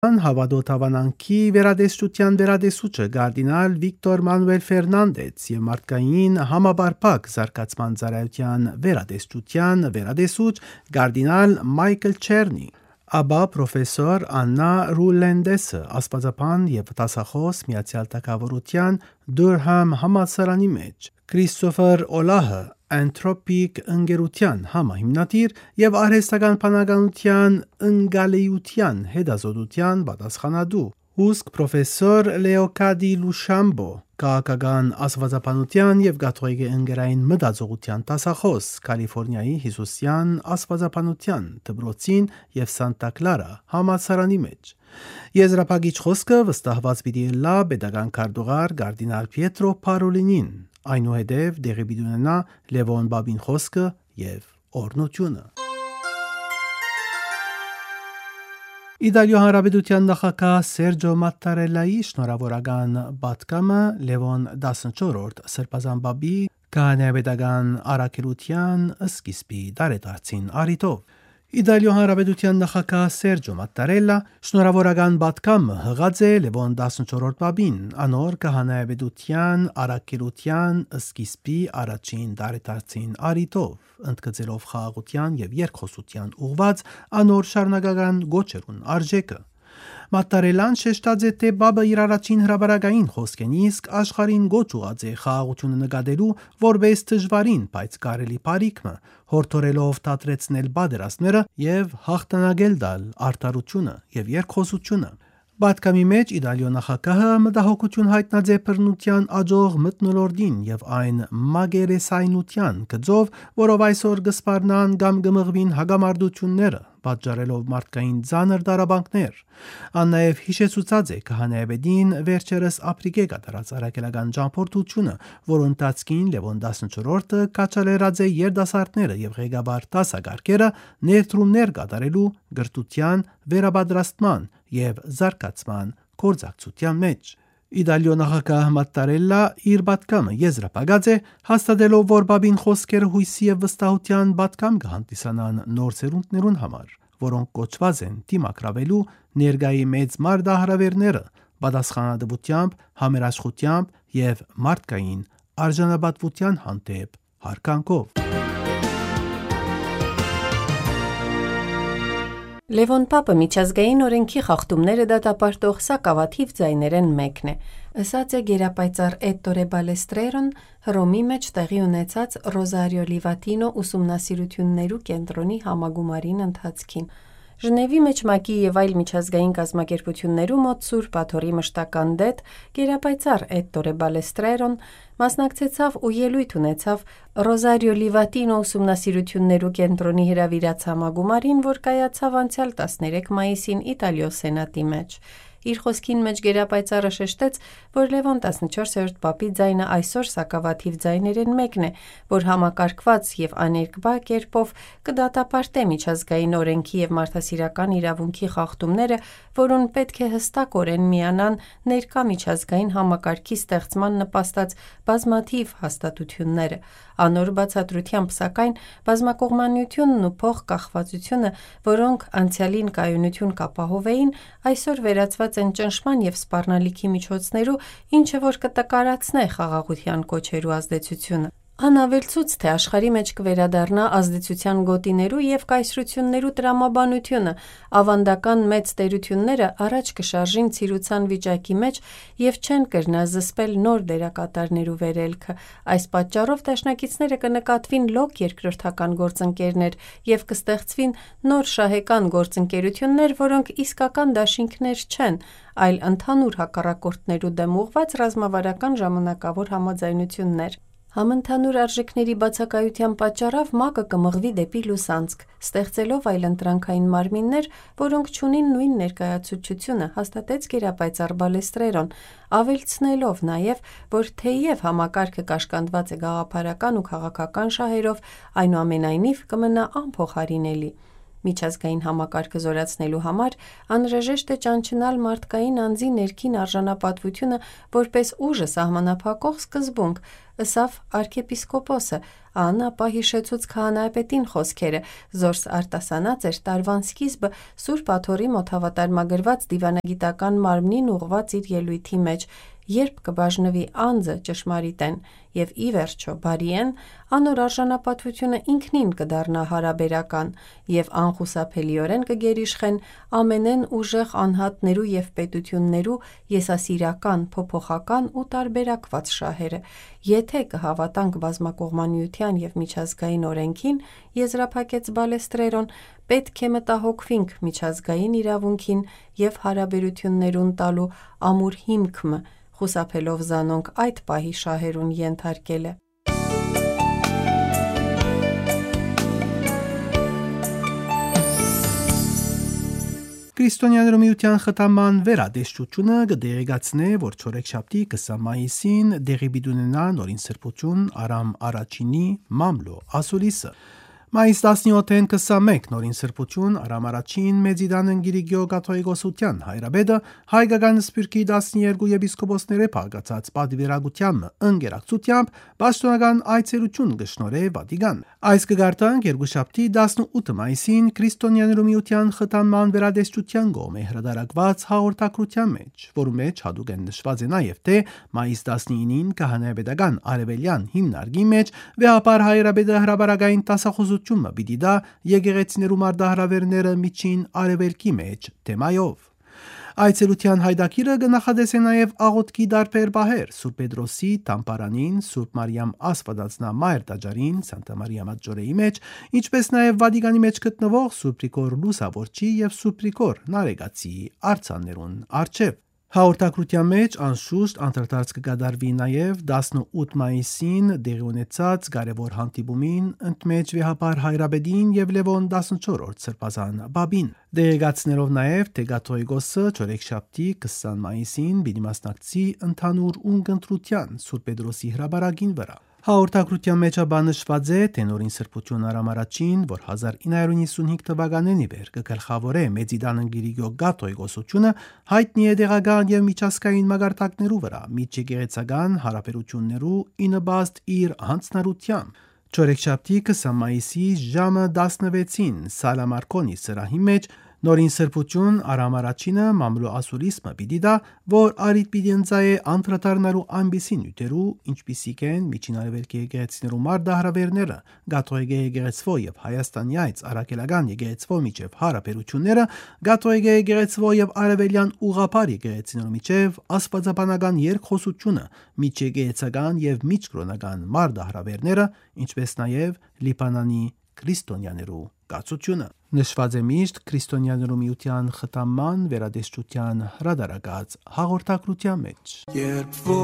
Հավադոտ հավանանքի վերադեսչության վերադեսուչը կարդինալ Վիկտոր Մանուել Ֆերնանդեց և մարդկային համաբարփակ զարգացման ծառայության վերադեսչության վերադեսուչ կարդինալ Մայքլ Չերնի, ապա պրոֆեսոր Աննա Ռուլենդեսը աստվածաբան և դասախոս Միացյալ Թագավորության Դուրհամ համալսարանի մեջ, Քրիստոֆեր Օլահը Anthropic ընկերության համահիմնադիր և արհեստական բանականության ընկալեության հետազոտության պատասխանատու, ուստի պրոֆեսոր Լեոկադի Լուշամբո քաղաքական աստվածաբանության և կաթողիկե-ընկերային մտածողության դասախոս Կալիֆոռնիայի Հիսուսյան աստվածաբանության դպրոցին և Սանտա Կլարա համալսարանի մեջ։ Եզրափակիչ խոսքը վստահված պիտի լա պետական քարտուղար կարդինալ Պիետրո Փարոլինին, այնուհետև դեղի պիտի ունենա Լևոն Բաբին խոսքը և օրհնությունը։ Իտալիա Հանրապետության նախագահ Սերջո Մատտարելլայի շնորհավորական պատգամը Լևոն 14-րդ Սրբազան Պապի քահանայապետական առաքելության սկիզբի տարեդարձին առիթով Իտալիա Հանրապետության նախագահ Սերջո Մատտարելլա շնորհավորական պատգամը հղած է Լևոն 14-րդ Պապին, անոր քահանայապետության առաքելության սկիզբի առաջին տարեդարձին առիթով, ընդգծելով խաղաղության և երկխոսության ուղղված անոր շարունակական գոչերուն արժեքը։ Մատտարելլան շեշտած է, թե Պապը իր առաջին հրապարակային խոսքեն իսկ աշխարհին գոչ ուղղած է խաղաղությունը նկատելու որպես դժվարին, բայց կարելի բարիքմը, հորդորելով դադրեցնել պատերազմները և հաղթանակել տալ արդարությունը և երկխոսությունը։ Պատգամի մեջ Իտալիա նախագահը մտահոգություն հայտնած է բռնության աճող մթնոլորտին և այն մակերեսայնության գծով, որով այսօր կսպառնան կամ կմղվին հակամարտությունները, պատճառելով մարդկային ծանր տառապանքներ։ Ան նաև հիշեցուցած է քահանայապետին վերջերս Աֆրիկե կատարած առաքելական ճամփորդությունը, որոնց ընթացքին Լևոն 14-րդը կաչալերած է երիտասարդները և ղեկավար դասակարգերը ներդրումներ կատարելու կրթության, վերապատրաստման և զարգացման գործակցության մեջ։ Իտալիա նախագահ Մատտարելլա իր պատգամը եզրափակած է, հաստատելով, որ Պապին խոսքերը հույսի և վստահության պատգամ կհանդիսանան նոր սերունդներուն համար, որոնք կոչված են դիմակրավելու ներկայի մեծ մարտահրավերները պատասխանատվությամբ, համերաշխությամբ և մարդկային արժանապատվության հանդեպ հարգանքով։ Լևոն Պապը միջազգային օրենքի խախտումները դատապարտող սակավաթիվ ձայներեն մեկն է, ըսած է գերապայծառ Էտտորե Բալեստրերոն Հռոմի մեջ տեղի ունեցած Ռոզարիո Լիվատինո ուսումնասիրություններու կենտրոնի համագումարին ընթացքին։ Ժնևի մեջ ՄԱԿ-ի և այլ միջազգային կազմակերպություններու մոտ Սուրբ Աթոռի մշտական դետ գերապայծառ Էտտորե Բալեստրերոն մասնակցեցավ ու ելույթ ունեցավ Ռոզարիո Լիվատինո ուսումնասիրություններու կենտրոնի հրավիրած համագումարին, որ կայացավ անցյալ 13 մայիսին Իտալիո Սենատի մեջ։ Իր խոսքին մեջ գերապայծառը շեշտեց, որ Լևոն 14-րդ Պապի ձայնը այսօր սակավաթիվ ձայներեն մեկն է, որ համակարգված և աներկբա կերպով կդատապարտե միջազգային օրենքի և մարդասիրական իրավունքի խախտումները, որոնց պետք է հստակորեն միանան ներկա միջազգային համակարգի ստեղծման նպաստած բազմաթիվ հաստատությունները։ Անոր բացատրությամբ, սակայն, բազմակողմանությունն ու փոխկախվածությունը, որոնք անցյալին կայունություն կապահովեին, այսօր վերածված են ճնշման և սպառնալիքի միջոցներու, ինչը որ կտկարացնե խաղաղության կոչերու ազդեցությունը։ Ան ավելցուց, թե աշխարհի մեջ կվերադառնա ազդեցության գոտիներու և կայսրություններու տրամաբանությունը, ավանդական մեծ տերությունները առաջ կշարժին ցիրուցան վիճակի մեջ և չեն կրնա զսպել նոր դերակատարներու վերելքը։ Այս պատճառով դաշնակիցները կնկատվին լոկ երկրորդական գործընկերներ և կստեղծվին նոր շահեկան գործընկերություններ, որոնք իսկական դաշինքներ չեն, այլ ընդհանուր հակառակորդներու դեմ ուղղված ռազմավարական ժամանակավոր համաձայնություններ։ Համընդհանուր արժեքների բացակայության պատճառով ՄԱԿ-ը կմղվի դեպի լուսանցք, ստեղծելով այլընտրանքային մարմիններ, որոնք չունին նույն ներկայացուցչությունը, հաստատեց գերապայծառ Բալեստրերոն, ավելցնելով նաև, որ թեև համակարգը կաշկանդված է գաղափարական ու քաղաքական շահերով, այնուամենայնիվ կմնա անփոխարինելի։ Միջազգային համակարգը զորացնելու համար անհրաժեշտ է ճանչնալ մարդկային անձի ներքին արժանապատվությունը որպես ուժը սահմանափակող սկզբունք, ըսավ arczepiskopos-ը, ան ապա հիշեցուց քահանայապետին խոսքերը, զորս արտասանած էր տարվան սկիզբը Սուրբ Աթոռի մոտ հավատարմագրված դիվանագիտական մարմնին ուղղված իր ելույթի մեջ, երբ կբաժնվի անձը ճշմարիտեն եւ ի վերջո բարիեն, անոր արժանապատվությունը ինքնին կդառնա հարաբերական եւ անխուսափելիորեն կգերիշխեն ամենեն ուժեղ անհատներու եւ պետություններու եսասիրական, փոփոխական ու տարբերակված շահերը, եթե կհավատանք բազմակողմանիության եւ միջազգային օրենքին, եզրափակեց Բալեստրերոն, պետք է մտահոգվինք միջազգային իրավունքին եւ հարաբերություններուն տալու ամուր հիմքը, խուսափելով զանոնք այդ պահի շահերուն ենթարկելը։ Քրիստոնյաներու միության խթանման վերադեշտությունը կդեղեկացնե, որ չորեքշաբթի 20 մայիսին դեղի պիտի նորին սրբություն Արամ առաջինի մամլո ասուլիսը։ Մայիս 17-ին 21 նորին սրբություն Արամ առաջին Մեծիդան Ընգիրիգիո կաթողիկոսության հայրաբեդը հայկական սպիրկի 12 եպիսկոպոսները փակացած պատվիրակությամբ ընկերակցությամբ պաշտոնական այցելություն կշնորհե Վատիկան։ Այս կգարտանք երկուշաբթի 18 մայիսին քրիստոնյաներու միության խթանման վերադեշտության կողմէ հրատարակված հաղորդակցության մեջ, որու մեջ հատուկ են նշված է նաև թե մայիս 19-ին քահանայապետական արևելյան հիմնարկի մեջ վեհապար հայրաբեդը հրաբարակային տասախոսությունը պիտի դա եկեղեցիներու մարտահրավերները միջին արևելքի մեջ թեմայով։ Այցելության հայդակիրը կնախադեսե նաև աղոթքի դարբեր բահեր Սուրբ Պետրոսի Տամպարանին, Սուրբ Մարիամ Աստվածածնամայր տաճարին, Սանտա Մարիա Մաջորեի մեջ, ինչպես նաև Վատիկանի մեջ գտնվող Սուրբ Գրիգոր Լուսավորչի եւ Սուրբ Գրիգոր Նարեգացի արձաններուն արչեւ։ Հաղորդակցության մեջ անշուշտ անդրադարձ կկատարվի նաև 18 մայիսին դեղի ունեցած կարևոր հանդիպումին ընդմեջ վեհապար հայրաբեդին եւ Լևոն 14-րդ սրբազան բաբին։ Դեղեկացնելով նաև թե կաթողիկոսը չորեքշաբթի 20 մայիսին պիտի մասնակցի ընդհանուր ունկնդրության Սուրբ Պետրոսի հրաբարակին վրա։ Հաղորդակցության մեջ նշված է թե նորին սրբություն Արամ առաջին, որ 1995 թվականին ի վեր կգլխավորե Մեծիդան Ընգիրիգիո կաթողիկոսությունը, հայտնի է տեղական եւ միջազգային մագարտակներու վրա միջեկեղեցական հարաբերություններու ինըբաստ իր հանձնառությամբ։ Չորեքշաբթի 20 մայիսի ժամը 16-ին Սալամարկոնի սրահի մեջ նորին սրբություն Արամ առաջինը մամլո ասուլիսմը պիտի դա, որ արիտ պիտի ընծայե անդրադառնալու այնպիսի նյութերու, ինչպիսիք են միջին արևելքի եկեղեցիներու մարտահրավերները, գաթողիկե եկեղեցվո եւ Հայաստանի այց արաքելական եկեղեցվո միջև հարաբերությունները, գաթողիկե եկեղեցվո եւ արևելյան ուղղափառ եկեղեցիներու միջև աստվածաբանական երկխոսությունը, միջեկեղեցական եւ միջկրոնական մարտահրավերները, ինչպես նաեւ Լիբանանի քրիստոնյաներու կացությունը։ Նշված է միշտ քրիստոնյաներու միության խթանման վերադեշտության հրատարակած հաղորդակցության մեջ։